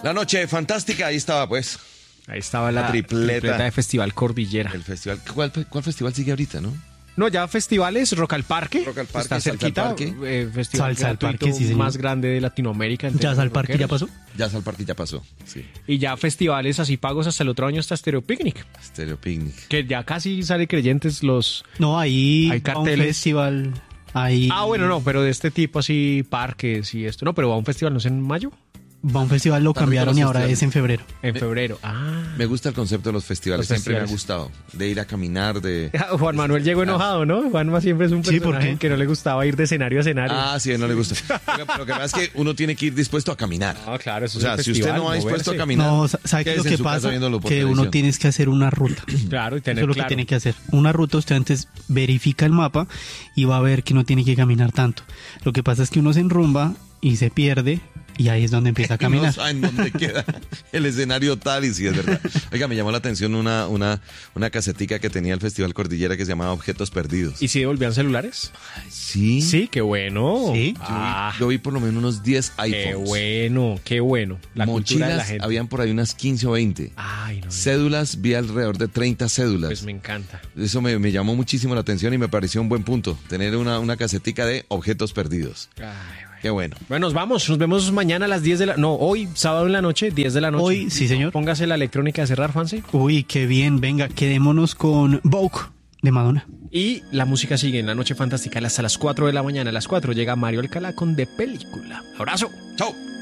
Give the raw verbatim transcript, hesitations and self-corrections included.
La noche fantástica, ahí estaba pues. Ahí estaba la, La tripleta. tripleta de Festival Cordillera. El festival. ¿Cuál, cuál festival sigue ahorita, no? No, ya festivales, Rock al Parque. Rock al Parque, está Salsa al cerquita. Parque. Eh, festival Salsa al gratuito Parque, sí, señor. más grande de Latinoamérica. entre ¿Jazz los al Parque ya rockeros. pasó? Jazz al Parque ya pasó. Sí. Y ya festivales así pagos hasta el otro año hasta Stereo Picnic. Stereo Picnic. Que ya casi sale creyentes los... No, ahí Hay va un carteles. festival. Ahí Ah, bueno, no, pero de este tipo así, parques y esto. No, pero va a un festival, ¿no es en mayo? va un festival, lo También cambiaron los y ahora festivales. es en febrero. En Me- febrero. Ah. Me gusta el concepto de los festivales, Los siempre me ha festivales. gustado. De ir a caminar, de... Juan Manuel llegó enojado, ¿no? Juanma siempre es un Sí, ¿por personaje qué? que no le gustaba ir de escenario a escenario. Ah, sí, a él no le gusta. Pero lo que pasa es que uno tiene que ir dispuesto a caminar. No, claro, eso O sea, es el si usted festival, no va dispuesto a moverse. caminar, No, sa- ¿sabe qué es lo quédese que en su casa pasa? viéndolo por Que uno televisión. tienes que hacer una ruta. Claro, y Eso tener es lo claro. que tiene que hacer. Una ruta, usted antes verifica el mapa y va a ver que no tiene que caminar tanto. Lo que pasa es que uno se enrumba y se pierde y ahí es donde empieza a No caminar. saben dónde queda el escenario tal y sí es verdad. Oiga, me llamó la atención una, una, una casetica que tenía el Festival Cordillera que se llamaba Objetos Perdidos. ¿Y si devolvían celulares? Sí. Sí, qué bueno. Sí. Ah, Yo vi por lo menos unos diez iPhones. qué bueno, qué bueno. La cultura de la Mochilas, gente. habían por ahí unas quince o veinte. Ay, no. Cédulas, vi alrededor de treinta cédulas. Pues me encanta. Eso me, me llamó muchísimo la atención y me pareció un buen punto. Tener una, una casetica de objetos perdidos. Ay, bueno. Qué bueno. Bueno, nos vamos. Nos vemos mañana a las diez de la... No, hoy, sábado en la noche, diez de la noche. Hoy, sí, señor. Póngase la electrónica de cerrar, Juanse. Uy, qué bien. Venga, quedémonos con Vogue de Madonna. Y la música sigue en la noche fantástica hasta las cuatro de la mañana. A las cuatro llega Mario Alcalá con De Película. Abrazo. Chao.